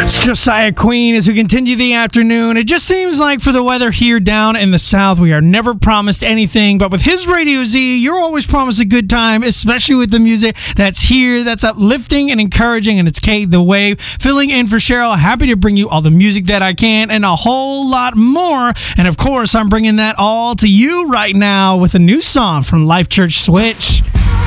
It's Josiah Queen as we continue the afternoon. It just seems like for the weather here down in the South, we are never promised anything. But with his Radio Z, you're always promised a good time, especially with the music that's here, that's uplifting and encouraging. And it's Kate the Wave filling in for Cheryl. Happy to bring you all the music that I can and a whole lot more. And of course, I'm bringing that all to you right now with a new song from Life Church Switch.